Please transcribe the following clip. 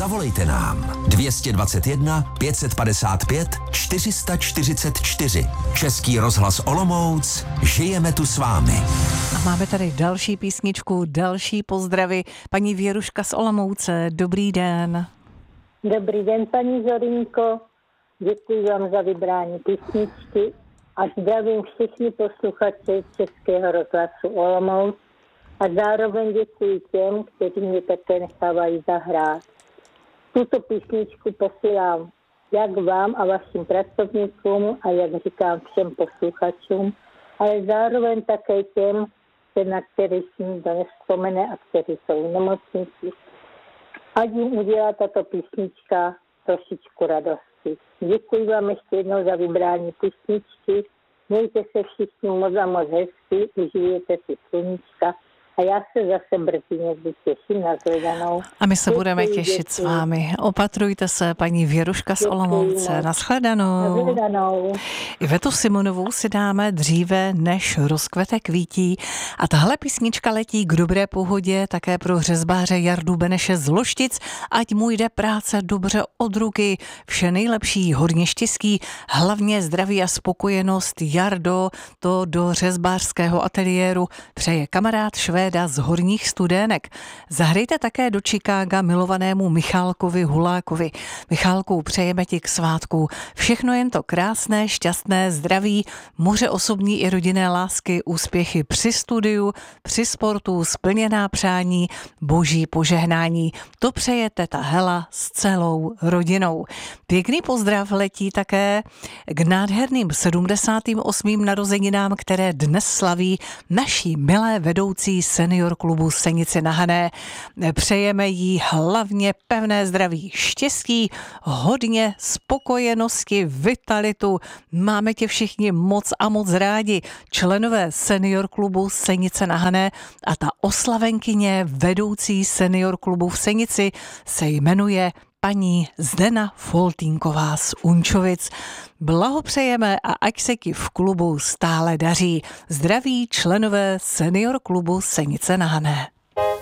Zavolejte nám 221 555 444. Český rozhlas Olomouc, žijeme tu s vámi. A máme tady další písničku, další pozdravy. Paní Věruška z Olomouce, dobrý den. Dobrý den, paní Zorinko. Děkuji vám za vybrání písničky a zdravím všichni posluchače Českého rozhlasu Olomouc a zároveň děkuji těm, kteří mě také nechávají zahrát. Tuto písničku posílám jak vám a vašim pracovníkům a jak říkám všem posluchačům, ale zároveň také těm, na který si nikdo nevzpomene a kteří jsou v nemocnici. Ať jim udělá tato písnička trošičku radosti. Děkuji vám ještě jednou za vybrání písničky. Mějte se všichni moc a moc hezky, užijete si sluníčka a já se zase brzy někdy těším na shledanou. A my se budeme těšit s vámi. Opatrujte se, paní Věruška z Olomouce. Nashledanou. Nashledanou. Ivetu Simonovou si dáme dříve, než rozkvete kvítí. A tahle písnička letí k dobré pohodě také pro řezbáře Jardu Beneše z Loštic. Ať mu jde práce dobře od ruky. Vše nejlepší, hodně štěstí, hlavně zdraví a spokojenost. Jardo, to do řezbářského ateliéru přeje kamarád Švéda z Horních Studének. Zahrajte také do Chicaga milovanému Michálkovi Hulákovi. Michálku, přejeme ti k svátku všechno jen to krásné, šťastné, zdraví, moře osobní i rodinné lásky, úspěchy při studiu, při sportu, splněná přání, boží požehnání. To přeje teta Hela s celou rodinou. Pěkný pozdrav letí také k nádherným 78. narozeninám, které dnes slaví naší milé vedoucí senior klubu Senice na Hané. Přejeme jí hlavně pevné zdraví, štěstí, hodně spokojenosti, vitalitu. Máme tě všichni moc a moc rádi. Členové senior klubu Senice na Hané a ta oslavenkyně vedoucí senior klubu v Senici se jmenuje paní Zdena Foltínková z Unčovic. Blahopřejeme a ať se ti v klubu stále daří. Zdraví členové senior klubu Senice na Hané.